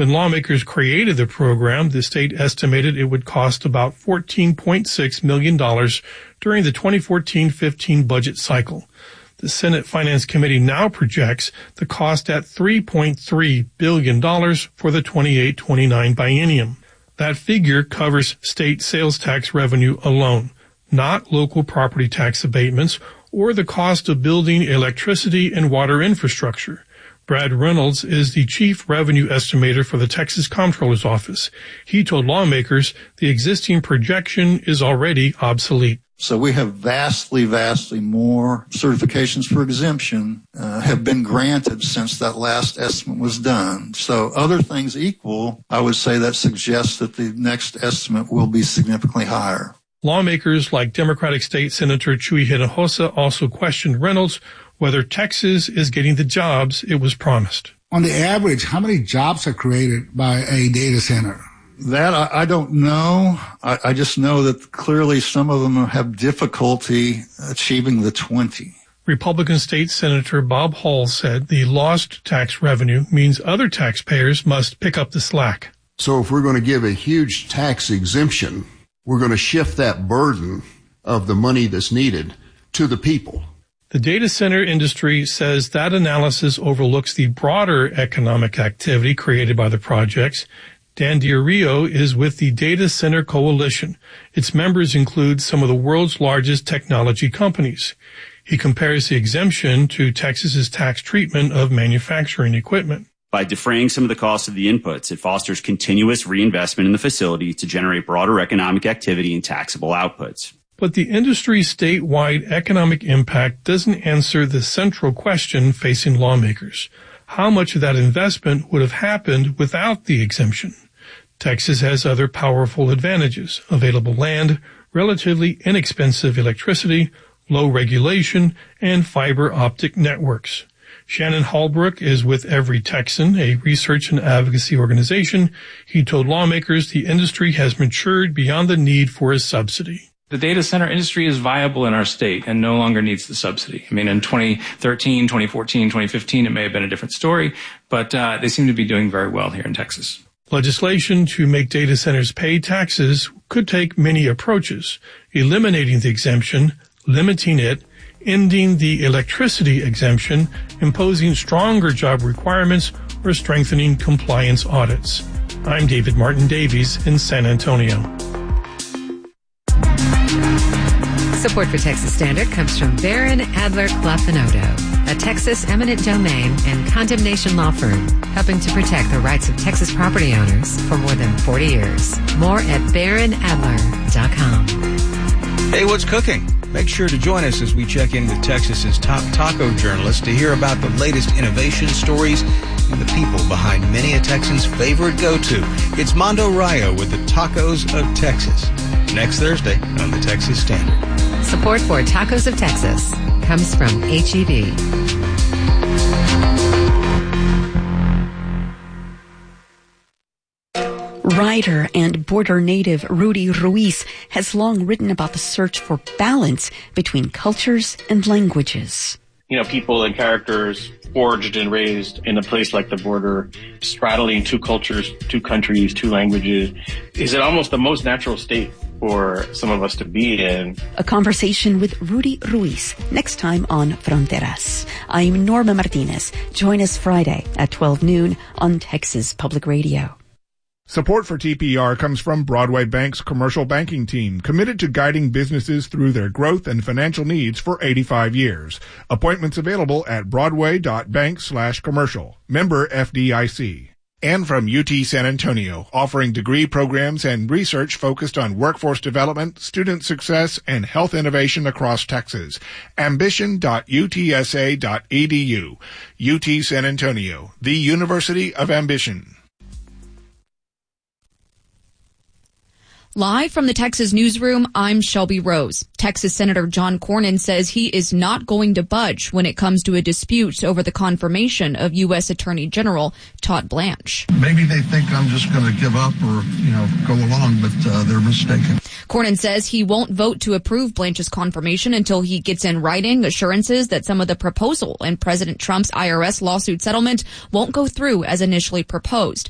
When lawmakers created the program, the state estimated it would cost about $14.6 million during the 2014-15 budget cycle. The Senate Finance Committee now projects the cost at $3.3 billion for the 28-29 biennium. That figure covers state sales tax revenue alone, not local property tax abatements or the cost of building electricity and water infrastructure. Brad Reynolds is the chief revenue estimator for the Texas Comptroller's Office. He told lawmakers the existing projection is already obsolete. So we have vastly more certifications for exemption have been granted since that last estimate was done. So other things equal, I would say that suggests that the next estimate will be significantly higher. Lawmakers like Democratic State Senator Chuy Hinojosa also questioned Reynolds whether Texas is getting the jobs it was promised. On the average, how many jobs are created by a data center? That I don't know. I just know that clearly some of them have difficulty achieving the 20. Republican State Senator Bob Hall said the lost tax revenue means other taxpayers must pick up the slack. So if we're going to give a huge tax exemption, we're going to shift that burden of the money that's needed to the people. The data center industry says that analysis overlooks the broader economic activity created by the projects. Dan D'Ario is with the Data Center Coalition. Its members include some of the world's largest technology companies. He compares the exemption to Texas's tax treatment of manufacturing equipment. By defraying some of the costs of the inputs, it fosters continuous reinvestment in the facility to generate broader economic activity and taxable outputs. But the industry's statewide economic impact doesn't answer the central question facing lawmakers. How much of that investment would have happened without the exemption? Texas has other powerful advantages: available land, relatively inexpensive electricity, low regulation, and fiber optic networks. Shannon Hallbrook is with Every Texan, a research and advocacy organization. He told lawmakers the industry has matured beyond the need for a subsidy. The data center industry is viable in our state and no longer needs the subsidy. I mean, in 2013, 2014, 2015, it may have been a different story, but they seem to be doing very well here in Texas. Legislation to make data centers pay taxes could take many approaches: eliminating the exemption, limiting it, ending the electricity exemption, imposing stronger job requirements, or strengthening compliance audits. I'm David Martin Davies in San Antonio. Support for Texas Standard comes from Barron Adler Clafinodo, a Texas eminent domain and condemnation law firm, helping to protect the rights of Texas property owners for more than 40 years. More at BarronAdler.com. Hey, what's cooking? Make sure to join us as we check in with Texas's top taco journalists to hear about the latest innovation stories and the people behind many a Texan's favorite go-to. It's Mondo Rayo with the Tacos of Texas. Next Thursday on the Texas Standard. Support for Tacos of Texas comes from H-E-B. Writer and border native Rudy Ruiz has long written about the search for balance between cultures and languages. You know, people and characters forged and raised in a place like the border, straddling two cultures, two countries, two languages, is it almost the most natural state for some of us to be in. A conversation with Rudy Ruiz next time on Fronteras. I'm Norma Martinez. Join us Friday at 12 noon on Texas Public Radio. Support for TPR comes from Broadway Bank's commercial banking team, committed to guiding businesses through their growth and financial needs for 85 years. Appointments available at broadway.bank/commercial. Member FDIC. And from UT San Antonio, offering degree programs and research focused on workforce development, student success, and health innovation across Texas. Ambition.utsa.edu. UT San Antonio, the University of Ambition. Live from the Texas newsroom, I'm Shelby Rose. Texas Senator John Cornyn says he is not going to budge when it comes to a dispute over the confirmation of U.S. Attorney General Todd Blanche. Maybe they think I'm just going to give up or, go along, but they're mistaken. Cornyn says he won't vote to approve Blanche's confirmation until he gets in writing assurances that some of the proposal in President Trump's IRS lawsuit settlement won't go through as initially proposed.